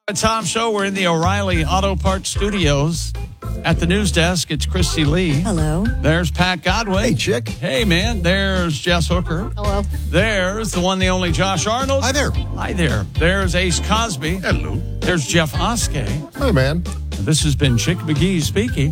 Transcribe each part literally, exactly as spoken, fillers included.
Tom Show. We're in the O'Reilly Auto Parts Studios. At the news desk, it's Christy Lee. Hello. There's Pat Godwin. Hey, chick. Hey, man. There's Jess Hooker. Hello. There's the one, the only Josh Arnold. Hi there. Hi there. There's Ace Cosby. Hello. There's Jeff Oskey. Hi, man. This has been Chick McGee speaking.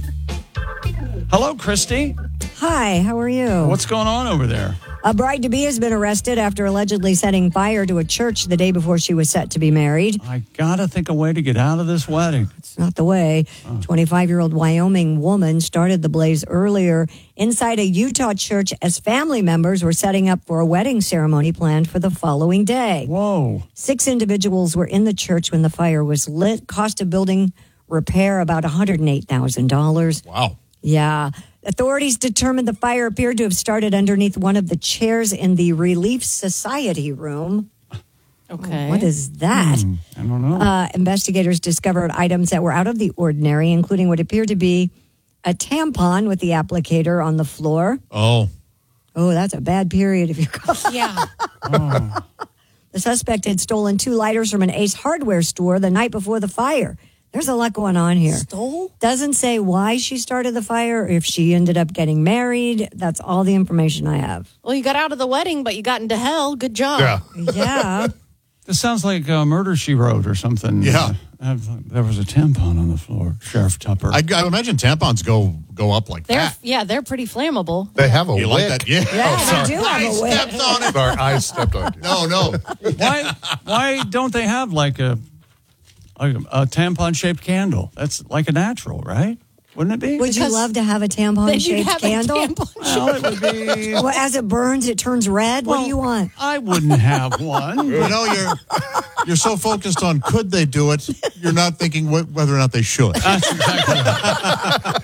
Hello, Christy. Hi, how are you? What's going on over there? A bride-to-be has been arrested after allegedly setting fire to a church the day before she was set to be married. I got to think a way to get out of this wedding. It's not the way. twenty-five-year-old Wyoming woman started the blaze earlier inside a Utah church as family members were setting up for a wedding ceremony planned for the following day. Whoa. Six individuals were in the church when the fire was lit. Cost of building repair about one hundred eight thousand dollars. Wow. Yeah. Authorities determined the fire appeared to have started underneath one of the chairs in the Relief Society room. Okay. What is that? Hmm, I don't know. Uh, investigators discovered items that were out of the ordinary, including what appeared to be a tampon with the applicator on the floor. Oh. Oh, that's a bad period if you're Yeah. Oh. The suspect had stolen two lighters from an Ace Hardware store the night before the fire. There's a lot going on here. Stole? Doesn't say why she started the fire or if she ended up getting married. That's all the information I have. Well, you got out of the wedding, but you got into hell. Good job. Yeah. Yeah. This sounds like uh, Murder, She Wrote or something. Yeah. Uh, there was a tampon on the floor. Sheriff Tupper. I, I imagine tampons go go up like They're that. yeah, they're pretty flammable. They have a You wick. like that? Yeah. Yeah, Oh, sorry. they do have I a wick. stepped on it. Sorry, I stepped on you. No, no. why why don't they have like a a, a tampon shaped candle? That's like a natural, right? Wouldn't it be? Would you Because love to have a Then tampon you'd shaped have candle? a tampon. Well, it would be. Well, as it burns, it turns red. what do you want? I wouldn't have one. You know, you're you're so focused on could they do it, you're not thinking wh- whether or not they should. That's exactly right.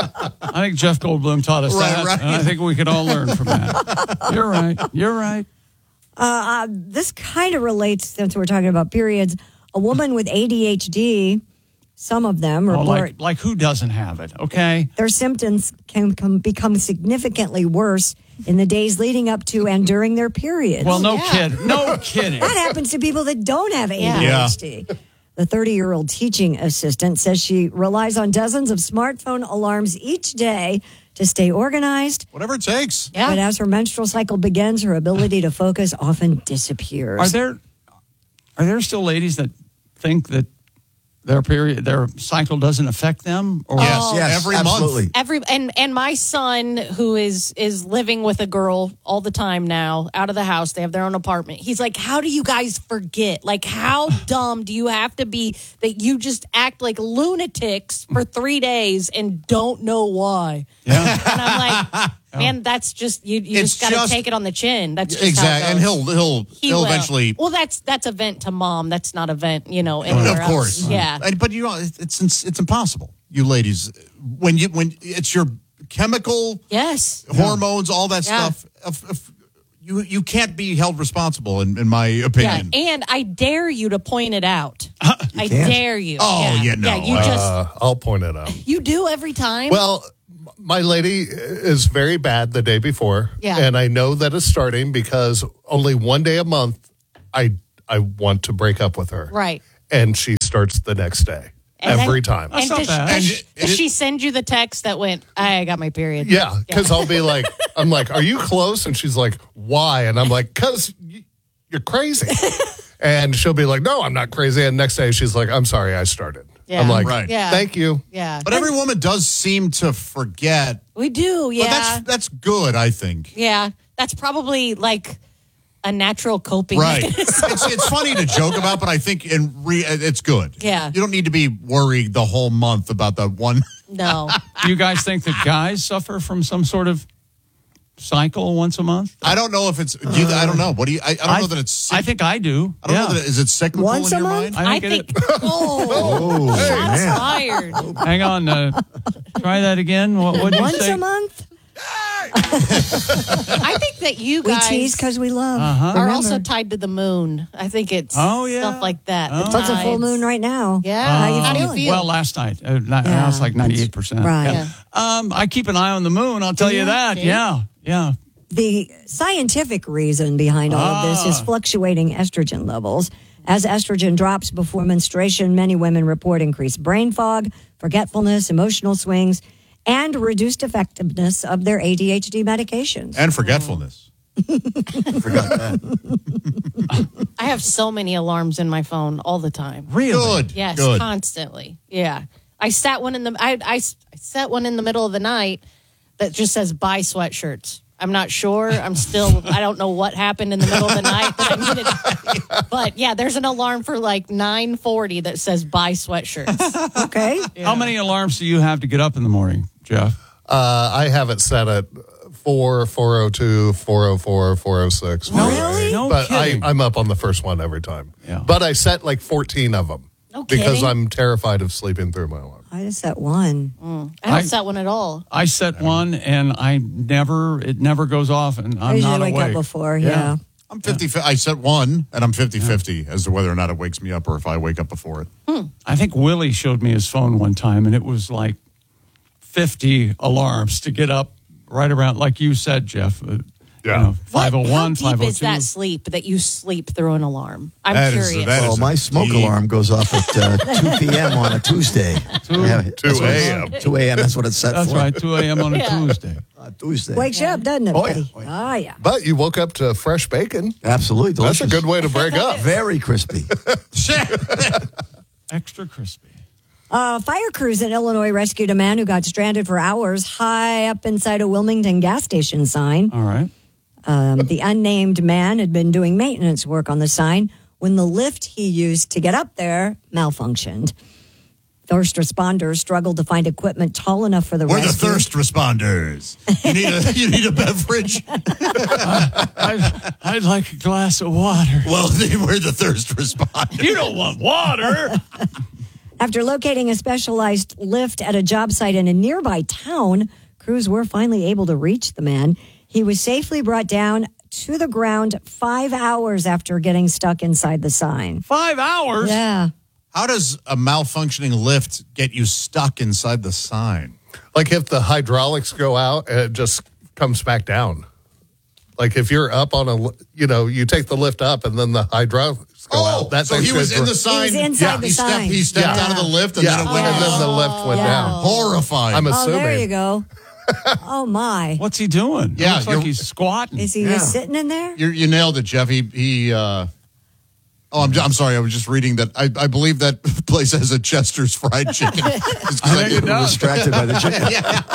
I think Jeff Goldblum taught us Right, that, right. and I think we could all learn from that. You're right. You're right. Uh, this kind of relates, since we're talking about periods. A woman with A D H D, some of them Oh, report like, like who doesn't have it? Okay. their symptoms can come, become significantly worse in the days leading up to and during their periods. Well, no Yeah. kid. No kidding. That happens to people that don't have A D H D. The thirty-year-old teaching assistant says she relies on dozens of smartphone alarms each day to stay organized. Whatever it takes. Yeah. But as her menstrual cycle begins, her ability to focus often disappears. Are there are there still ladies that think that their period, their cycle doesn't affect them? Or Yes, Oh. yes, every absolutely. month. Every and and my son, who is is living with a girl all the time now, out of the house. They have their own apartment. He's like, how do you guys forget? Like, how dumb do you have to be that you just act like lunatics for three days and don't know why? Yeah. And I'm like, man, that's just you. You It's just got to just- take it on the chin. That's just Exactly. How it And goes. he'll he'll He he'll will. eventually Well, that's that's a vent to mom. That's not a vent, you know. Anywhere of course. else. Yeah. And, but you know, it's, it's it's impossible. You ladies, when you when it's your chemical Yes. hormones, all that Yeah. stuff. Of, of, you you can't be held responsible, in, in my Yeah, opinion. and I dare you to point it out. I dare you. Oh, yeah. yeah, no. Yeah, you just Uh, I'll point it out. you do every time. Well, my lady is very bad the day before. Yeah. And I know that it's starting because only one day a month I I want to break up with her. right. And she starts the next day. And every then- time. And not does, bad. does, And she, it- does it- she send you the text that went, I got my period? Yeah, because I'll be like, I'm like, are you close? And she's like, why? And I'm like, because you're crazy. And she'll be like, no, I'm not crazy. And next day she's like, I'm sorry, I started. Yeah. I'm like, Right. Yeah. thank you. Yeah. But every woman does seem to forget. We do. Yeah. But that's that's good, I think. yeah. That's probably like a natural coping Right. mechanism. it's it's funny to joke about, but I think in re, it's good. Yeah. You don't need to be worried the whole month about the one. No. Do you guys think that guys suffer from some sort of cycle once a month? I don't know if it's. Do you, I don't know. What do you? I, I don't know that it's. I think I do. I don't yeah. know that it, is it cyclical Once in a your month? mind. I I think, think. it. Oh, Hey, shots man. fired. Hang on. Uh, try that again. What would you Once say? a month? I think that you We guys tease because we love. Uh-huh. are Remember. also tied to the moon. I think it's Oh, yeah. stuff like that. Oh. The It's a full tides. moon right now. Yeah. How you How do you feeling? feel? Well, last night. Uh, not, Yeah. Now it's like ninety-eight percent. Right. Yeah. Um, I keep an eye on the moon. I'll tell you you? that. See? Yeah. Yeah. The scientific reason behind all of this is fluctuating estrogen levels. As estrogen drops before menstruation, many women report increased brain fog, forgetfulness, emotional swings, and reduced effectiveness of their A D H D medications. And forgetfulness. Forgot that. I have so many alarms in my phone all the time. Really? Good. Yes, Good. constantly. Yeah. I sat one in the I, I, I set one in the middle of the night that just says buy sweatshirts. I'm not sure. I'm still I don't know what happened in the middle of the night that I needed. But yeah, there's an alarm for like nine forty that says buy sweatshirts. Okay. How many alarms do you have to get up in the morning, Jeff? Uh, I have it set at four, four oh two, four oh four, four oh six. Really? No But I, kidding. I'm up on the first one every time. Yeah. But I set like fourteen of them No because kidding. I'm terrified of sleeping through my alarm. I just set one. I don't I- set one at all. I set one, and I never, it never goes off, and I I'm usually not wake awake. up before, yeah. I'm fifty. I set one, and I'm fifty-fifty as to whether or not it wakes me up or if I wake up before it. I think Willie showed me his phone one time, and it was like fifty alarms to get up right around, like you said, Jeff. Uh, Yeah. You know, five oh one, How five deep oh is that two. sleep that you sleep through an alarm? I'm That is- curious. that Well, is my a smoke deep- alarm goes off at uh, two p.m. on a Tuesday. Yeah, that's two what it's- a.m.. two a.m. That's what it's set That's for. right, two a.m. on a Yeah. Tuesday. Uh, Tuesday. Wakes you up, doesn't it, Oh, yeah. buddy? Oh, Ah, yeah. But you woke up to fresh bacon. Absolutely delicious. That's a good way to break up. Very crispy. Extra crispy. Uh, fire crews in Illinois rescued a man who got stranded for hours high up inside a Wilmington gas station sign. All right. Um, the unnamed man had been doing maintenance work on the sign when the lift he used to get up there malfunctioned. Thirst responders struggled to find equipment tall enough for the We're the rescue. thirst responders. You need a you need a beverage. I'd, I'd like a glass of water. Well, they were the thirst responders. You don't want water. After locating a specialized lift at a job site in a nearby town, crews were finally able to reach the man. He was safely brought down to the ground five hours after getting stuck inside the sign. Five hours? Yeah. How does a malfunctioning lift get you stuck inside the sign? Like if the hydraulics go out, it just comes back down. Like if you're up on a, li- you know, you take the lift up and then the hydraulics go out. That so thing's he was good in for- the sign. He was inside yeah, the he sign. Stepped, he stepped Yeah. out of the lift and Yeah, then it went and in. then the lift went Yeah. down. Horrifying. I'm Oh, assuming. there you go. Oh, my. What's he doing? Yeah, It looks like you're- he's squatting. Is he Yeah. just sitting in there? You, you nailed it, Jeff. He, he uh, oh, I'm, I'm sorry. I was just reading that. I, I believe that place has a Chester's fried chicken. Just 'cause I think it did- does. Distracted by the chicken.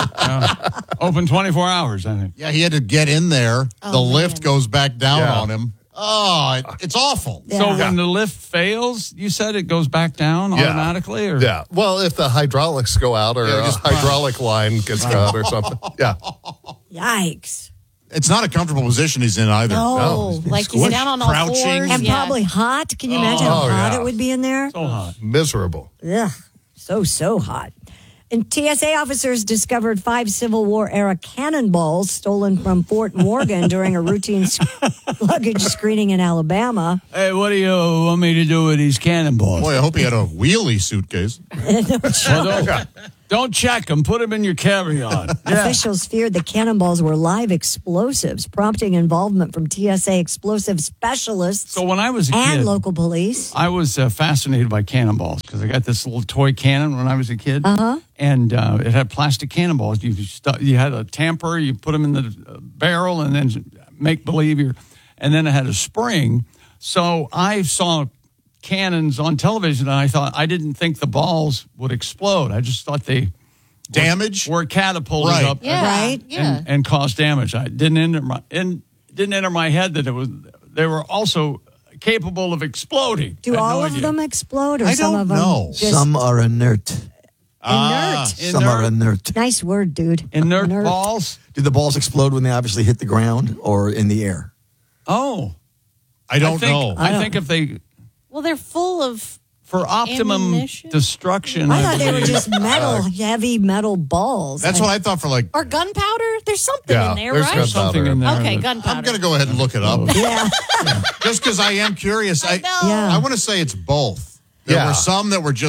Open twenty-four hours, I think. Yeah, he had to get in there. the lift man. goes back down Yeah. on him. Oh, it, it's awful. Yeah. So when the lift fails, you said it goes back down Yeah. automatically? Or? Yeah. Well, if the hydraulics go out or Yeah, a just- hydraulic line gets cut or something. Yeah. Yikes. It's not a comfortable position he's in either. No, like he's squished, down on all crouching. fours. And yeah. probably hot. Can you imagine how Oh, hot yeah. it would be in there? So hot. Miserable. Ugh, so, so hot. And T S A officers discovered five Civil War era cannonballs stolen from Fort Morgan during a routine s- luggage screening in Alabama. Hey, what do you want me to do with these cannonballs? Boy, I hope he had a wheelie suitcase. Well, don't, don't check them. Put them in your carry-on. Yeah. Officials feared the cannonballs were live explosives, prompting involvement from T S A explosive specialists So when I was a and kid, local police. I was uh, fascinated by cannonballs because I got this little toy cannon when I was a kid. Uh-huh. And uh, it had plastic cannonballs. You stu- you had a tamper, you put them in the uh, barrel, and then make believe you're. And then it had a spring. So I saw cannons on television, and I thought I didn't think the balls would explode. I just thought they Damage? were catapulted Right. up Yeah. Right? Yeah. and, and caused damage. I didn't enter my in, didn't enter my head that it was they were also capable of exploding. Do I had no all of idea. them explode or I some don't of them know. just Some are inert. inert? Ah. Some are inert. Nice word, dude. Inert balls? Do the balls explode when they obviously hit the ground or in the air? Oh. I don't I think, know. I think if they, Well, they're full of. for optimum Ammunition? destruction. I thought they were believe- just metal, heavy metal balls. That's what I thought for like. Or gunpowder? There's something Yeah, in there, there's right? gunpowder. something in there. Okay, that- gunpowder. I'm going to go ahead and look it up. Yeah. Just because I am curious. I, know. Yeah. I want to say it's both. There Yeah. were some that were just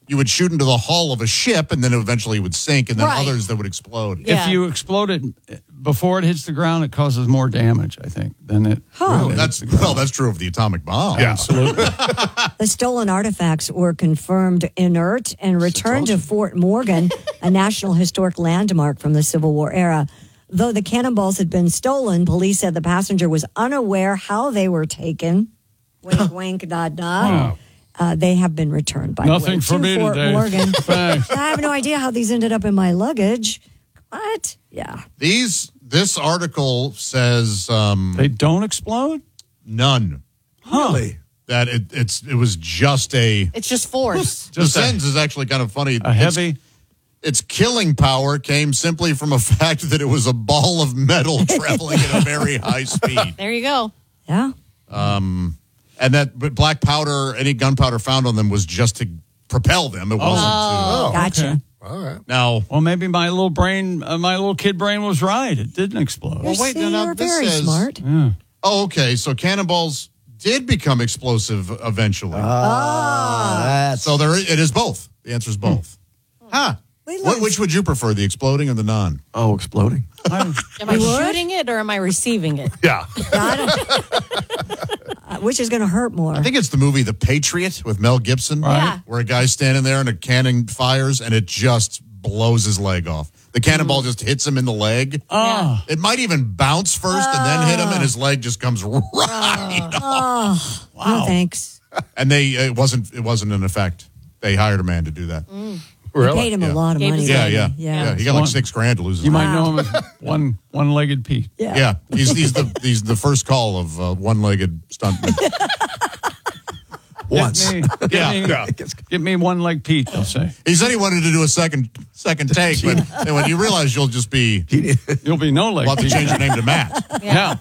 you would shoot into the hull of a ship, and then eventually it would sink, and then Right. others that would explode. Yeah. If you explode it before it hits the ground, it causes more damage, I think, than it. Huh. really That's hits the ground. well, that's true of the atomic bomb. Yeah. Absolutely. The stolen artifacts were confirmed inert and returned to Fort Morgan, a National Historic Landmark from the Civil War era. Though the cannonballs had been stolen, police said the passenger was unaware how they were taken. Wink, wink, nod, nod. Wow. Uh, they have been returned, by Nothing the way, for to me Fort today. Morgan. Thanks. I have no idea how these ended up in my luggage. What? Yeah. These this article says um, They don't explode? none. Really? That it, it's it was just a. It's just force. The sentence is actually kind of funny. A heavy. Its killing power came simply from a fact that it was a ball of metal traveling at a very high speed. There you go. Yeah. And that but black powder, any gunpowder found on them was just to propel them. It wasn't Oh, Gotcha. okay. all right. to. Now, Well, maybe my little brain, uh, my little kid brain was right. It didn't explode. Well, wait, See, no, no, you're this very says- smart. oh, okay. So cannonballs did become explosive eventually. Ah, that's so there, it is both. The answer is both. Huh. We What, learned- which would you prefer, the exploding or the non? oh, exploding. I- Am I You would? shooting it or am I receiving it? Yeah. Got it. Uh, which is going to hurt more? I think it's the movie The Patriot with Mel Gibson, Yeah. where a guy's standing there and a cannon fires and it just blows his leg off. The cannonball just hits him in the leg. Ah. It might even bounce first and then hit him, and his leg just comes right off. No, thanks. And they it wasn't it wasn't an effect. They hired a man to do that. We paid him Yeah. a lot of Gave money. us- Yeah, didn't yeah, we? yeah, yeah. He got like One- six grand to lose his You leg. might know him as one one-legged Pete. Yeah. Yeah, he's he's the he's the first call of uh, one-legged stuntman. Once. Get me, get Yeah. me, Yeah. get me one-leg Pete, they'll say. He said he wanted to do a second second take, but then when you realize you'll just be, You'll be no-leg we'll have to Pete. change your name to Matt. Yeah.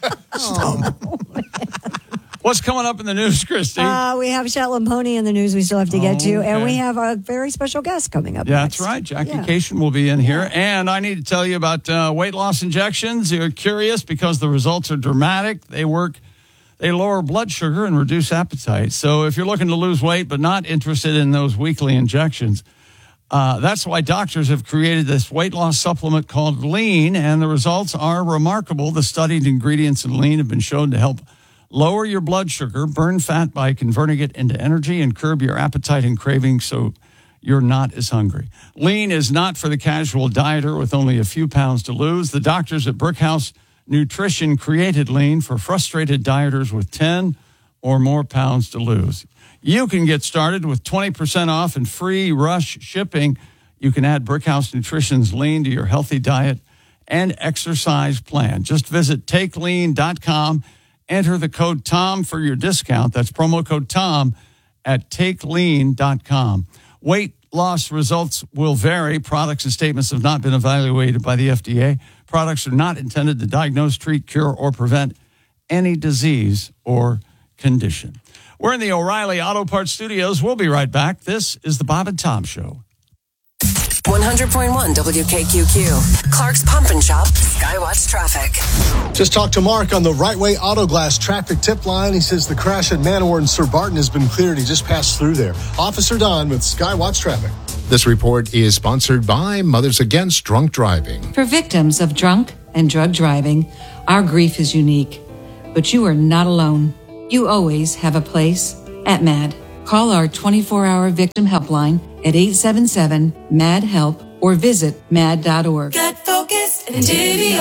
What's coming up in the news, Christy? Uh, we have Shetland Pony in the news we still have to get to, and Okay. we have a very special guest coming up Yeah, next. that's right. Jackie Yeah. Cation will be in here. And I need to tell you about uh, weight loss injections. You're curious because the results are dramatic. They work, they lower blood sugar and reduce appetite. So if you're looking to lose weight but not interested in those weekly injections, uh, that's why doctors have created this weight loss supplement called Lean, and the results are remarkable. The studied ingredients in Lean have been shown to help lower your blood sugar, burn fat by converting it into energy, and curb your appetite and cravings so you're not as hungry. Lean is not for the casual dieter with only a few pounds to lose. The doctors at Brickhouse Nutrition created Lean for frustrated dieters with ten or more pounds to lose. You can get started with twenty percent off and free rush shipping. You can add Brickhouse Nutrition's Lean to your healthy diet and exercise plan. Just visit take lean dot com. Enter the code TOM for your discount. That's promo code TOM at take lean dot com. Weight loss results will vary. Products and statements have not been evaluated by the F D A. Products are not intended to diagnose, treat, cure, or prevent any disease or condition. We're in the O'Reilly Auto Parts Studios. We'll be right back. This is the Bob and Tom Show. one hundred point one W K Q Q. Clark's Pump and Shop, Skywatch Traffic. Just talked to Mark on the Right Way Auto Glass traffic tip line. He says the crash at Manowar and Sir Barton has been cleared. He just passed through there. Officer Don with Skywatch Traffic. This report is sponsored by Mothers Against Drunk Driving. For victims of drunk and drug driving, our grief is unique. But you are not alone. You always have a place at MAD. Call our twenty-four hour victim helpline at eight seven seven, M A D, HELP or visit mad dot org. Get focused, Entivio.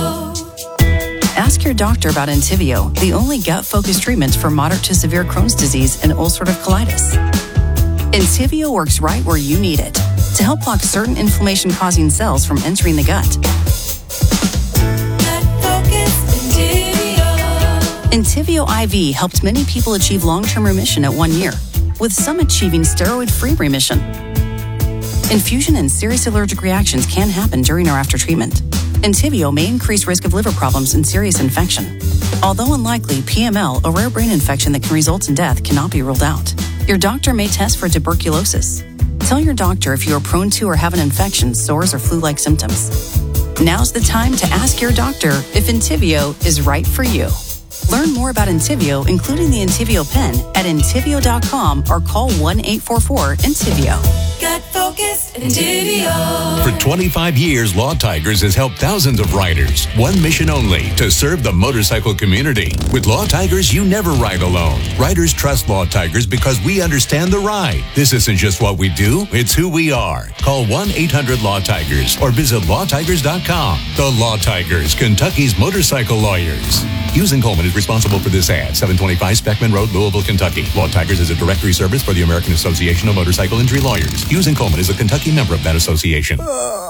Ask your doctor about Entivio, the only gut-focused treatment for moderate to severe Crohn's disease and ulcerative colitis. Entivio works right where you need it to help block certain inflammation-causing cells from entering the gut. Entivio I V helped many people achieve long-term remission at one year, with some achieving steroid-free remission. Infusion and serious allergic reactions can happen during or after treatment. Entivio may increase risk of liver problems and serious infection. Although unlikely, P M L, a rare brain infection that can result in death, cannot be ruled out. Your doctor may test for tuberculosis. Tell your doctor if you are prone to or have an infection, sores, or flu-like symptoms. Now's the time to ask your doctor if Entivio is right for you. Learn more about Entivio, including the Entivio pen, at Entivio dot com or call one eight four four Entivio. Got focus, Entivio. For twenty-five years, Law Tigers has helped thousands of riders. One mission only, to serve the motorcycle community. With Law Tigers, you never ride alone. Riders trust Law Tigers because we understand the ride. This isn't just what we do, it's who we are. Call one eight hundred Law Tigers or visit law tigers dot com. The Law Tigers, Kentucky's motorcycle lawyers. Hughes and Coleman is responsible for this ad. seven twenty-five Speckman Road, Louisville, Kentucky. Law Tigers is a directory service for the American Association of Motorcycle Injury Lawyers. Hughes and Coleman is a Kentucky member of that association.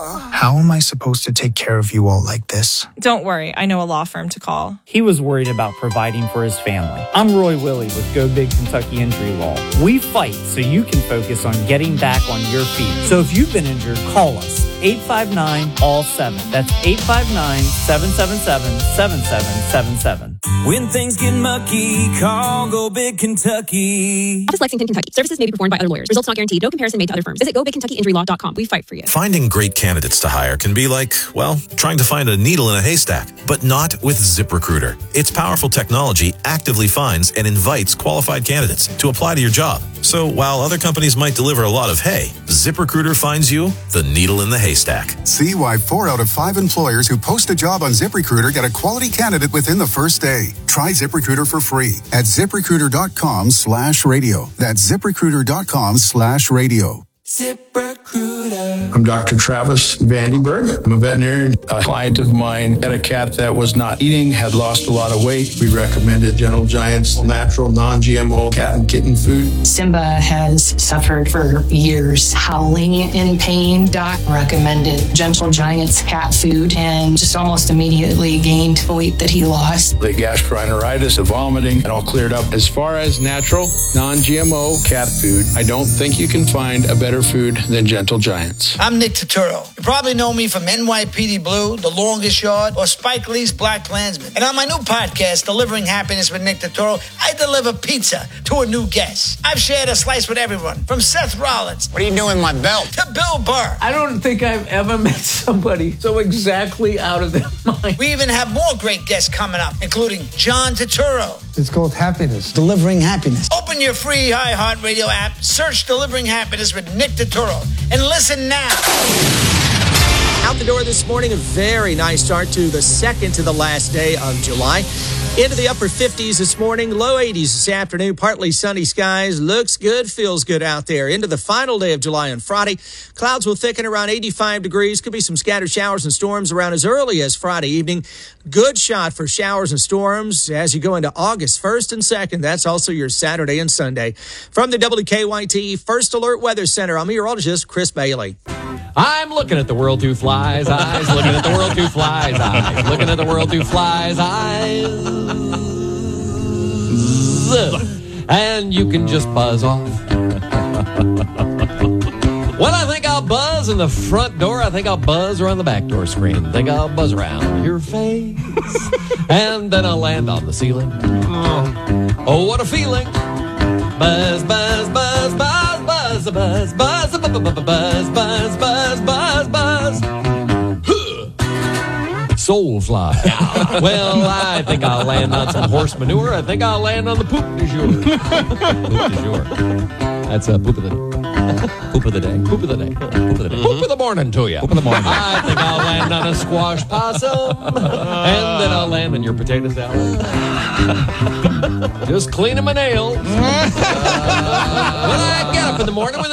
How am I supposed to take care of you all like this? Don't worry, I know a law firm to call. He was worried about providing for his family. I'm Roy Willie with Go Big Kentucky Injury Law. We fight so you can focus on getting back on your feet. So if you've been injured, call us. eight five nine, all seven. That's eight five nine, seven seven seven, seven seven seven seven. When things get mucky, call Go Big Kentucky. Office Lexington, Kentucky. Services may be performed by other lawyers. Results not guaranteed. No comparison made to other firms. Visit go big kentucky injury law dot com. We fight for you. Finding great candidates to hire can be like, well, trying to find a needle in a haystack, but not with ZipRecruiter. Its powerful technology actively finds and invites qualified candidates to apply to your job. So while other companies might deliver a lot of hay, ZipRecruiter finds you the needle in the haystack. See why four out of five employers who post a job on ZipRecruiter get a quality candidate within the first day. Try ZipRecruiter for free at ZipRecruiter dot com slash radio. That's ZipRecruiter dot com slash radio. ZipRecruiter. I'm Doctor Travis Vandenberg. I'm a veterinarian. A client of mine had a cat that was not eating, had lost a lot of weight. We recommended Gentle Giant's natural, non-G M O cat and kitten food. Simba has suffered for years, howling in pain. Doc recommended Gentle Giant's cat food and just almost immediately gained the weight that he lost. The gastroenteritis, the vomiting, it all cleared up. As far as natural, non-G M O cat food, I don't think you can find a better food than Gentle Giants. I'm Nick Turturro. You probably know me from N Y P D Blue, The Longest Yard, or Spike Lee's Black Klansman. And on my new podcast, Delivering Happiness with Nick Turturro, I deliver pizza to a new guest. I've shared a slice with everyone, from Seth Rollins. What are you doing with my belt? To Bill Burr. I don't think I've ever met somebody so exactly out of their mind. We even have more great guests coming up, including John Turturro. It's called Happiness. Delivering Happiness. Open your free iHeartRadio app, search Delivering Happiness with Nick Turturro, and listen now. Out the door this morning, a very nice start to the second to the last day of July. Into the upper fifties this morning, low eighties this afternoon, partly sunny skies. Looks good, feels good out there. Into the final day of July on Friday, clouds will thicken around eighty-five degrees. Could be some scattered showers and storms around as early as Friday evening. Good shot for showers and storms as you go into August first and second. That's also your Saturday and Sunday. From the W K Y T First Alert Weather Center, I'm meteorologist Chris Bailey. I'm looking at the world through flies' eyes, looking at the world through flies' eyes, looking at the world through flies' eyes. And you can just buzz off. When I think I'll buzz in the front door, I think I'll buzz around the back door screen. I think I'll buzz around your face. And then I'll land on the ceiling. Oh, what a feeling. Buzz, buzz, buzz, buzz, buzz, buzz, buzz, buzz, buzz, buzz, buzz, buzz, buzz. Soulfly. Well, I think I'll land on some horse manure. I think I'll land on the poop du jour. Poop du jour. That's a poop of the poop of the day. Poop of the day. Poop of the day. Poop of the morning to you. Poop of the morning. I think I'll land on a squash possum, and then I'll land on your potato salad. Just cleaning my nails. Uh, when I get up in the morning with